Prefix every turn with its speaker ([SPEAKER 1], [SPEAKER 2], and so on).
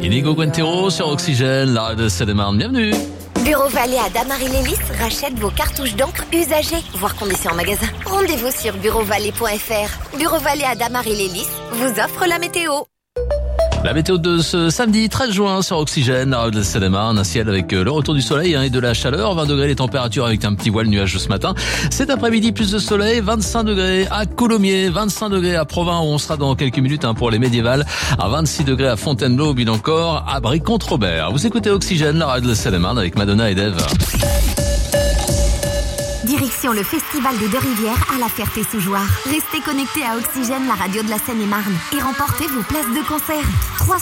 [SPEAKER 1] Inigo Quintero sur Oxygène, la radio de Seine-et-Marne. Bienvenue.
[SPEAKER 2] Bureau Vallée à Damary-les-Lys rachète vos cartouches d'encre usagées, voire conditions en magasin. Rendez-vous sur bureauvalet.fr. Bureau Vallée à Damary-les-Lys vous offre la météo.
[SPEAKER 1] La météo de ce samedi 13 juin sur Oxygène, la radio de Seine-et-Marne, un ciel avec le retour du soleil et de la chaleur, 20 degrés les températures avec un petit voile nuageux ce matin. Cet après-midi, plus de soleil, 25 degrés à Coulommiers, 25 degrés à Provins où on sera dans quelques minutes pour les médiévales, à 26 degrés à Fontainebleau, ou bien encore à Brie-Comte-Robert. Vous écoutez Oxygène, la radio de Seine-et-Marne avec Madonna et Dave.
[SPEAKER 2] Direction le Festival des Deux-Rivières à la Ferté-sous-Jouarre. Restez connectés à Oxygène, la radio de la Seine-et-Marne, et remportez vos places de concert. 3